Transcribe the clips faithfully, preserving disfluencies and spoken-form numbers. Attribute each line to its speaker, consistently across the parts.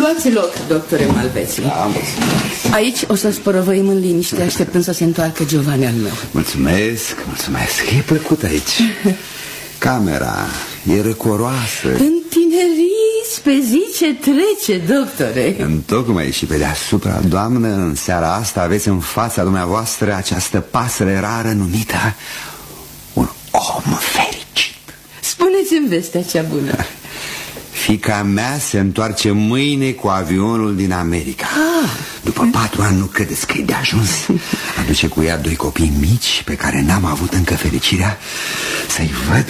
Speaker 1: Luați loc, doctore Malvezzi.
Speaker 2: Da,
Speaker 1: aici o să spărăvăim în liniște, așteptând să se întoarcă Giovanni al meu.
Speaker 2: Mulțumesc, mulțumesc. E plăcut aici. Camera e răcoroasă.
Speaker 1: Întineriți pe zi ce trece, doctore.
Speaker 2: Întocmai și pe deasupra, doamnă, în seara asta aveți în fața dumneavoastră această pasăre rară numită un om fericit.
Speaker 1: Spuneți-mi vestea cea bună.
Speaker 2: Fiica mea se întoarce mâine cu avionul din America.
Speaker 1: Ah.
Speaker 2: După patru ani, nu credeți că e de ajuns? Aduce cu ea doi copii mici pe care n-am avut încă fericirea să-i văd.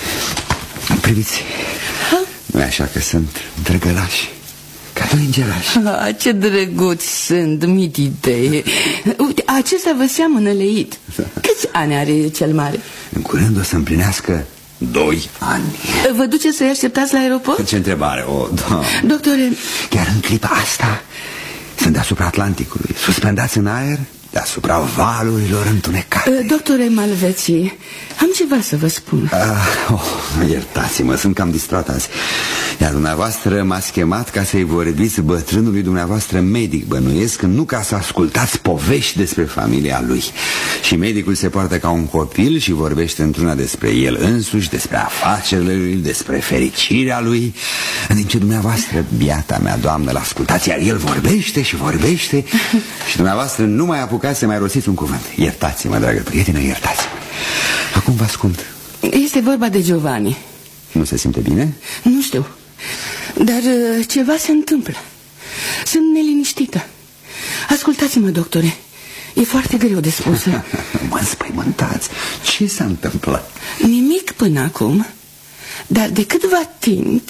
Speaker 2: Priviți, nu-i așa că sunt drăgălași, ca doi îngerași.
Speaker 1: Ah, ce drăguți sunt, mit idee. Uite, acesta vă seamănă leit. Câți ani are cel mare?
Speaker 2: În curând o să împlinească doi ani.
Speaker 1: Vă duceți să-i așteptați la aeroport?
Speaker 2: Ce întrebare, o, da.
Speaker 1: Doctore,
Speaker 2: chiar în clipa asta sunt deasupra Atlanticului, suspendați în aer, deasupra valurilor întunecate.
Speaker 1: Doctore Malvezzi, am ceva să vă spun.
Speaker 2: ah, oh, Iertați-mă, sunt cam distrat azi. Iar dumneavoastră m-ați chemat ca să-i vorbiți bătrânului dumneavoastră medic, bănuiesc, nu ca să ascultați povești despre familia lui. Și medicul se poartă ca un copil și vorbește într-una despre el însuși, despre afacerile lui, despre fericirea lui, în timp ce dumneavoastră, biata mea doamnă, l-ascultați, iar el vorbește și vorbește și dumneavoastră nu mai apucați să mai rosiți un cuvânt. Iertați-mă, dragă prietenă, iertați-mă. Acum vă ascult.
Speaker 1: Este vorba de Giovanni.
Speaker 2: Nu se simte bine?
Speaker 1: Nu știu, dar uh, ceva se întâmplă. Sunt neliniștită. Ascultați-mă, doctore, e foarte greu de spus.
Speaker 2: Mă înspăimântați. Ce s-a întâmplat?
Speaker 1: Nimic până acum, dar de câtva timp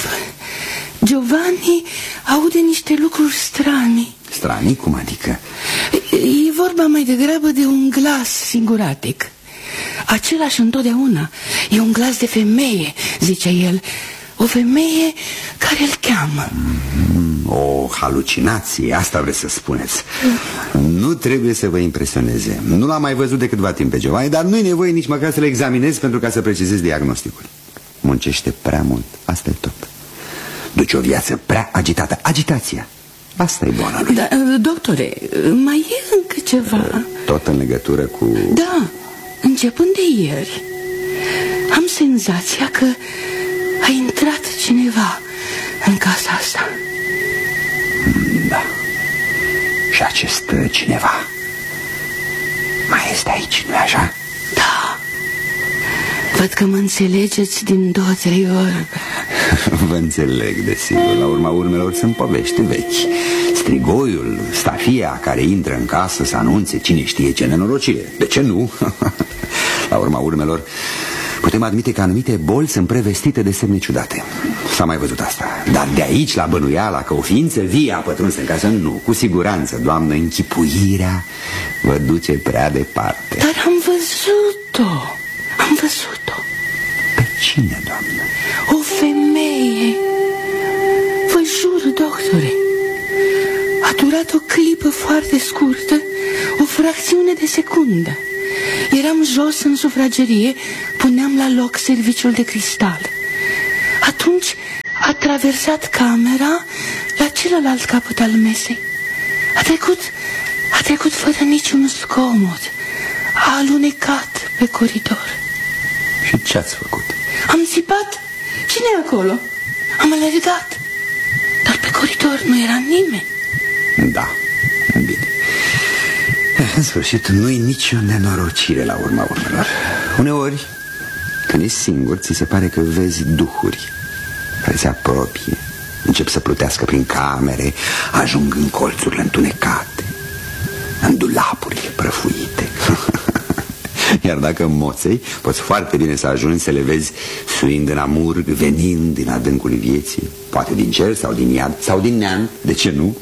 Speaker 1: Giovanni aude niște lucruri stranii.
Speaker 2: Stranii? Cum adică?
Speaker 1: E vorba mai degrabă de un glas singuratic. Același întotdeauna. E un glas de femeie, zice el. O femeie care îl cheamă.
Speaker 2: mm, O halucinație, asta vreți să spuneți. Nu trebuie să vă impresioneze. Nu l-am mai văzut de câtva timp pe Giovanni, dar nu-i nevoie nici măcar să le examinez pentru ca să precizez diagnosticul. Muncește prea mult, asta e tot. Duce o viață prea agitată. Agitația, asta e boala lui.
Speaker 1: Da, doctore, mai e încă ceva.
Speaker 2: Tot în legătură cu...
Speaker 1: Da, începând de ieri am senzația că a intrat cineva în casa asta.
Speaker 2: Da. Și acest cineva mai este aici, nu-i așa?
Speaker 1: Da. Văd că mă înțelegeți din două, trei ori.
Speaker 2: Vă înțeleg, desigur. La urma urmelor sunt povești vechi. Strigoiul, stafia care intră în casă să anunțe cine știe ce nenorocire. De ce nu? La urma urmelor putem admite că anumite boli sunt prevestite de semne ciudate. S-a mai văzut asta. Dar de aici la bănuiala că o ființă vie a pătruns în casă, nu, cu siguranță, doamnă, închipuirea vă duce prea departe.
Speaker 1: Dar am văzut-o. Am văzut-o.
Speaker 2: Pe cine, doamnă?
Speaker 1: O femeie. Vă jur, doctore, a durat o clipă foarte scurtă, o fracțiune de secundă. Eram jos în sufragerie, puneam la loc serviciul de cristal. Atunci a traversat camera la celălalt capăt al mesei. A trecut, a trecut fără niciun zgomot. A alunecat pe coridor.
Speaker 2: Și ce-ați făcut?
Speaker 1: Am țipat. Cine e acolo? Am alergat. Dar pe coridor nu era nimeni.
Speaker 2: Da, bine. În sfârșit, nu-i nicio nenorocire la urma urmelor. Uneori, când ești singur, ți se pare că vezi duhuri care se apropie, încep să plutească prin camere, ajung în colțurile întunecate, în dulapurile prăfuite. Iar dacă moței, poți foarte bine să ajungi să le vezi suind în amurg, venind din adâncul vieții, poate din cer sau din iad sau din neant, de ce nu?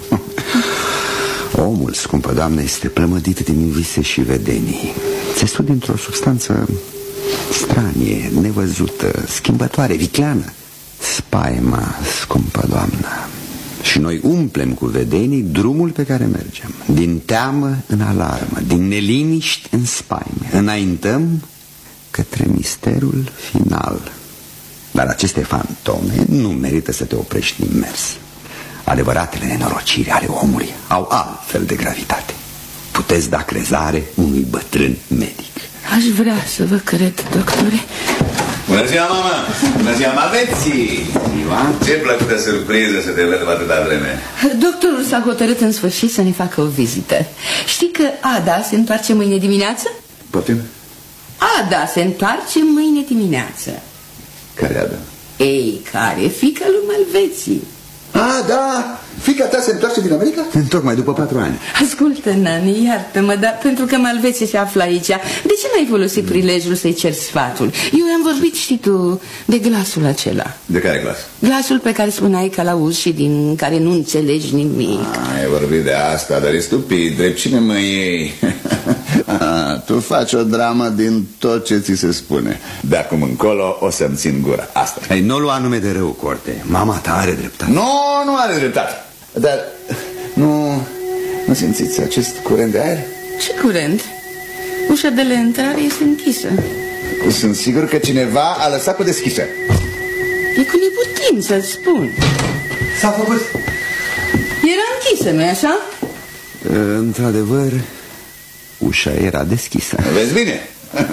Speaker 2: Omul, scumpă doamnă, este plămădit din vise și vedenii. Se stă dintr-o substanță stranie, nevăzută, schimbătoare, vicleană. Spaima, scumpă doamnă. Și noi umplem cu vedenii drumul pe care mergem. Din teamă în alarmă, din neliniști în spaime. Înaintăm către misterul final. Dar aceste fantome nu merită să te oprești din mers. Adevăratele nenorociri ale omului au altfel de gravitate. Puteți da crezare unui bătrân medic.
Speaker 1: Aș vrea să vă cred, doctore.
Speaker 3: Bună ziua, mama! Bună ziua, maveții! Ce plăcută surpriză să te văd după atâta vreme.
Speaker 1: Doctorul s-a hotărât în sfârșit să ne facă o vizită. Știi că Ada se întoarce mâine dimineață?
Speaker 3: Poftim?
Speaker 1: Ada se întoarce mâine dimineață.
Speaker 3: Care Ada?
Speaker 1: Ei, care? Fiica lui Malveții.
Speaker 3: Ah, da! Fiica ta se întoarce din America?
Speaker 2: Tocmai după patru ani.
Speaker 1: Ascultă, Nani, iartă-mă, dar pentru că Malveții se află aici, de ce n-ai folosit prilejul să-i ceri sfatul? Eu am vorbit, știi tu, de glasul acela.
Speaker 3: De care glas?
Speaker 1: Glasul pe care spuneai că l-auzi și din care nu înțelegi nimic.
Speaker 3: Ah, ai vorbit de asta, dar e stupid. Drept cine mă iei? Ah, tu faci o dramă din tot ce ți se spune. De acum încolo o să-mi țin gura. Asta.
Speaker 2: Ei, nu lua nume de rău, Corte. Mama ta are dreptate.
Speaker 3: Nu, nu are dreptate. Dar nu, nu simțiți acest curent de aer?
Speaker 1: Ce curent? Ușa de la intrare este închisă.
Speaker 3: Sunt sigur că cineva a lăsat-o deschisă.
Speaker 1: E cu neputință, îți spun.
Speaker 2: S-a făcut.
Speaker 1: Era închisă, nu-i așa?
Speaker 2: Într-adevăr, ușa era deschisă.
Speaker 3: Vezi bine?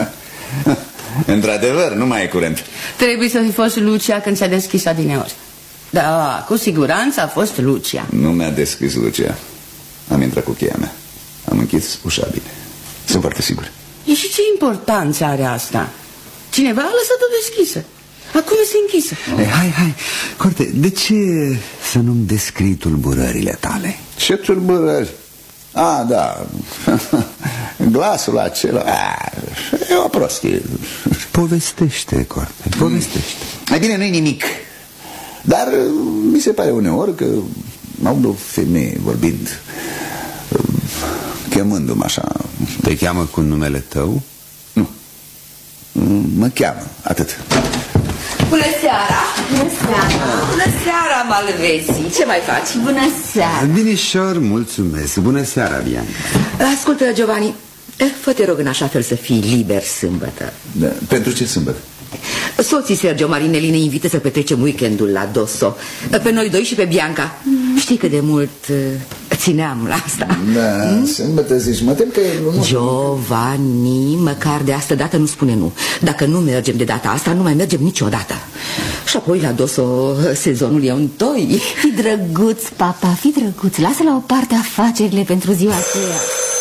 Speaker 3: Într-adevăr, nu mai e curent.
Speaker 1: Trebuie să fi fost Lucia când s-a deschis adineori. Da, cu siguranță a fost Lucia.
Speaker 3: Nu mi-a deschis Lucia. Am intrat cu cheia mea. Am închis ușa bine. Sunt foarte sigur.
Speaker 1: E și ce importanță are asta? Cineva a lăsat-o deschisă. Acum este închisă.
Speaker 2: Ei, hai, hai, Corte, de ce să nu-mi descrii tulburările tale?
Speaker 3: Ce tulburări? Ah, da. Glasul acela. Ah, e o prostie.
Speaker 2: Povestește, Corte, povestește.
Speaker 3: Mai bine, nu-i nimic. Dar mi se pare uneori că aud o femeie vorbind, chemându-mă așa.
Speaker 2: Te cheamă cu numele tău?
Speaker 3: Nu. Mă cheamă, atât.
Speaker 1: Bună seara! Bună seara! Bună seara, Malveții! Ce mai faci?
Speaker 4: Bună seara!
Speaker 2: Binișor, mulțumesc. Bună seara, Bianca.
Speaker 4: Ascultă, Giovanni, fă te rog în așa fel să fii liber sâmbătă.
Speaker 3: Da. Pentru ce sâmbătă?
Speaker 4: Soții Sergio Marinelli ne invită să petrecem weekendul la Dosso. Pe noi doi și pe Bianca. mm. Știi cât de mult uh, țineam la asta.
Speaker 3: Da, mm? Sâmbătă zici, mă tem că... Nu...
Speaker 4: Giovanni, măcar de asta dată nu spune nu. Dacă nu mergem de data asta, nu mai mergem niciodată. Și apoi la Dosso sezonul e un toi.
Speaker 5: Fii drăguț, papa, fii drăguț. Lasă la o parte afacerile pentru ziua aceea.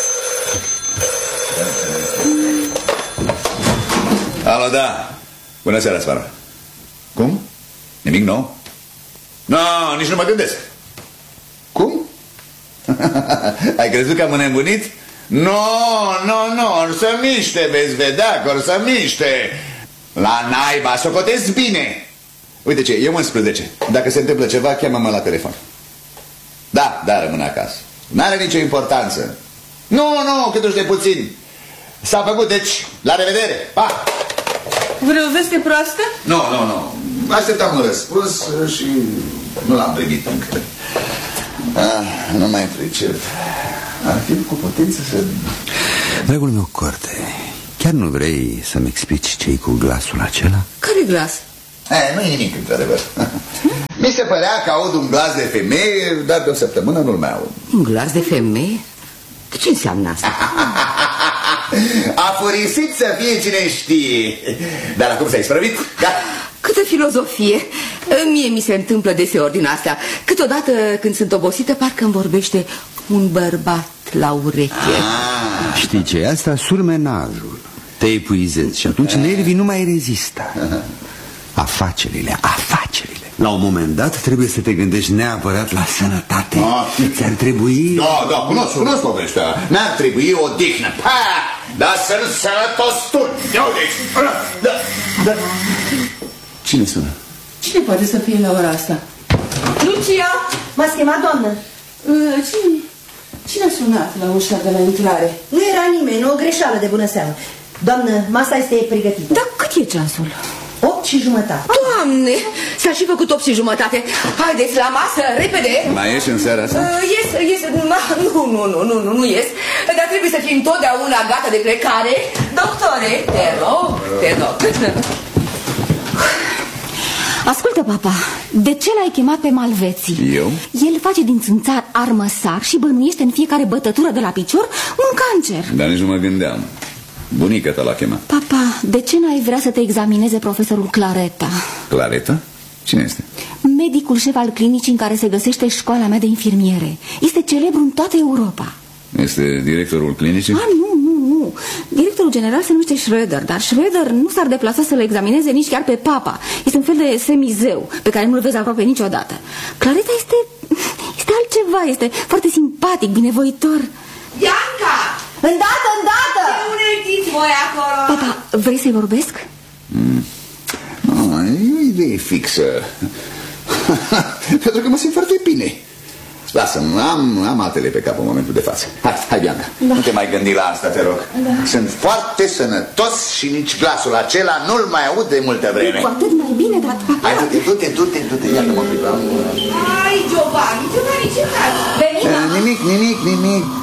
Speaker 3: Alo, da. Bună seara, Sfara. Cum? Nimic nou? Nu, no, nici nu mă gândesc. Cum? Ai crezut că am înnebunit? Nu, nu, nu, or să miște, vezi vedea că or să miște. La naiba, socotezi bine. Uite ce, e unsprezece. Dacă se întâmplă ceva, cheamă-mă la telefon. Da, da, rămân acasă. N-are nicio importanță. Nu, nu, cât uși de puțin. S-a făcut, deci, la revedere, pa!
Speaker 1: Vreo veste proastă?
Speaker 3: Nu, nu, nu. Așteptam un răspuns și nu l-am primit încă. Ah, nu mai pricep. Ar fi cu putință să...
Speaker 2: Dragul meu, Corte, chiar nu vrei să-mi explici ce-i cu glasul acela?
Speaker 1: Care glas?
Speaker 3: Eh, nu e nimic, într-adevăr. Mi se părea că aud un glas de femeie, dar de o săptămână nu-l mai aud.
Speaker 4: Un glas de femeie? De ce înseamnă asta?
Speaker 3: A furisit să fie cine știe. Dar acum s-ai sprăvit? Da.
Speaker 4: Câtă filozofie. Mie mi se întâmplă deseori din astea. Câteodată când sunt obosită, parcă îmi vorbește un bărbat la ureche.
Speaker 2: Ah. Știi ce e asta? Surmenajul. Te epuizezi și atunci nervii nu mai rezistă. Afacerile, afacerile. La un moment dat trebuie să te gândești neapărat la sănătate.
Speaker 3: Ah.
Speaker 2: Ți-ar trebui...
Speaker 3: Da, da, cunosc, cunosc povestea. Mi-ar trebui o dihnă. Pa! Dar să-l sănătos tu. Ia uite. Da, da. Cine sună?
Speaker 1: Cine poate să fie la ora asta? Lucia!
Speaker 5: M-ați chemat, doamnă?
Speaker 1: Uh, cine? Cine a sunat la ușa de la intrare?
Speaker 5: Nu era nimeni, o greșeală de bună seamă. Doamnă, masa este pregătită.
Speaker 4: Dar cât e ceasul?
Speaker 5: Opt și jumătate.
Speaker 4: Doamne, s-a și făcut opt și jumătate. Haideți la masă, repede.
Speaker 3: Mai ieși în seara asta?
Speaker 4: Uh, ies, ies, ma, nu, nu, nu, nu, nu, nu ies. Dar trebuie să fim totdeauna gata de plecare. Doctore, te rog, te rog.
Speaker 5: Ascultă, papa, de ce l-ai chemat pe Malveții?
Speaker 3: Eu?
Speaker 5: El face din țânțar armăsar și bănuiește în fiecare bătătură de la picior un cancer.
Speaker 3: Dar nici nu mă gândeam. Bunica ta l-a chemat.
Speaker 5: Papa, de ce n-ai vrea să te examineze profesorul Clareta?
Speaker 3: Clareta? Cine este?
Speaker 5: Medicul șef al clinicii în care se găsește școala mea de infirmiere. Este celebru în toată Europa.
Speaker 3: Este directorul clinicii?
Speaker 5: Ah, nu, nu, nu. Directorul general se numește Schröder, dar Schröder nu s-ar deplasa să le examineze nici chiar pe papa. Este un fel de semizeu pe care nu-l vezi aproape niciodată. Clareta este... este altceva, este foarte simpatic, binevoitor.
Speaker 1: Bianca!
Speaker 5: Îndată, îndată!
Speaker 1: Ce unechiți voi acolo?
Speaker 5: Papa, vrei să-i vorbesc?
Speaker 3: Mm. Oh, e o idee fixă. Pentru că mă simt foarte bine. Lasă-mă, am, am altele pe cap în momentul de față. Hai, hai, Bianca, da. Nu te mai gândi la asta, te rog. Da. Sunt foarte sănătos și nici glasul acela nu-l mai aud de multă vreme.
Speaker 5: Cu atât mai bine, dar...
Speaker 3: Hai, du-te, du-te, du-te, du-te, iată-mă privă.
Speaker 1: Hai, Giovanni, Giovanni, ce faci?
Speaker 3: Nimic, nimic, nimic.